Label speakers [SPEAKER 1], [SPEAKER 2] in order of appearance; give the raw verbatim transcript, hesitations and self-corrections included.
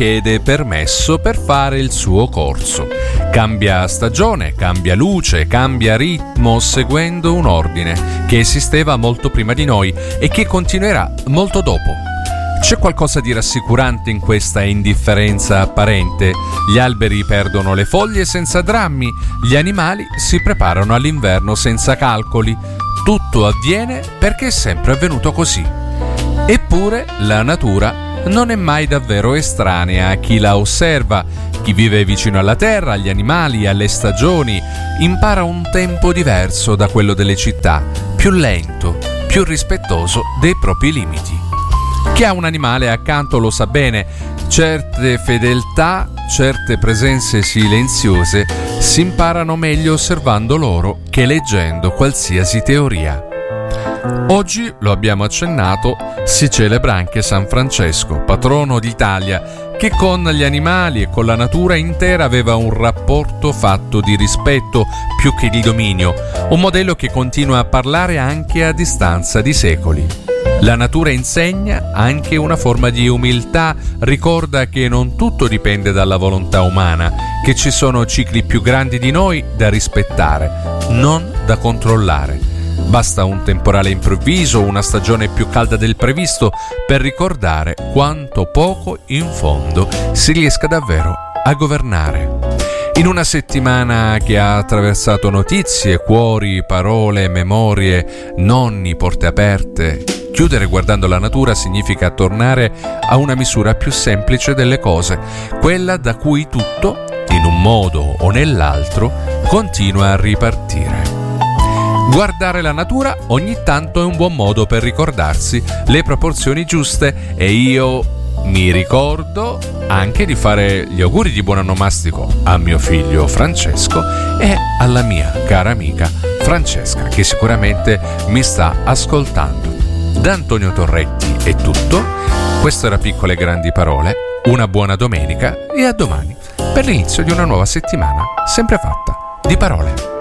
[SPEAKER 1] chiede permesso per fare il suo corso. Cambia stagione, cambia luce, cambia ritmo seguendo un ordine che esisteva molto prima di noi e che continuerà molto dopo. C'è qualcosa di rassicurante in questa indifferenza apparente. Gli alberi perdono le foglie senza drammi, gli animali si preparano all'inverno senza calcoli. Tutto avviene perché è sempre avvenuto così. Eppure la natura non è mai davvero estranea a chi la osserva. Chi vive vicino alla terra, agli animali, alle stagioni, impara un tempo diverso da quello delle città, più lento, più rispettoso dei propri limiti. Chi ha un animale accanto lo sa bene, certe fedeltà, certe presenze silenziose si imparano meglio osservando loro che leggendo qualsiasi teoria. Oggi, lo abbiamo accennato, si celebra anche San Francesco, patrono d'Italia, che con gli animali e con la natura intera aveva un rapporto fatto di rispetto più che di dominio, un modello che continua a parlare anche a distanza di secoli. La natura insegna anche una forma di umiltà, ricorda che non tutto dipende dalla volontà umana, che ci sono cicli più grandi di noi da rispettare, non da controllare. Basta un temporale improvviso, una stagione più calda del previsto per ricordare quanto poco in fondo si riesca davvero a governare. In una settimana che ha attraversato notizie, cuori, parole, memorie, nonni, porte aperte, chiudere guardando la natura significa tornare a una misura più semplice delle cose, quella da cui tutto, in un modo o nell'altro, continua a ripartire. Guardare la natura ogni tanto è un buon modo per ricordarsi le proporzioni giuste e io mi ricordo anche di fare gli auguri di buon onomastico a mio figlio Francesco e alla mia cara amica Francesca, che sicuramente mi sta ascoltando. Da Antonio Torretti è tutto, questo era Piccole Grandi Parole, una buona domenica e a domani per l'inizio di una nuova settimana sempre fatta di parole.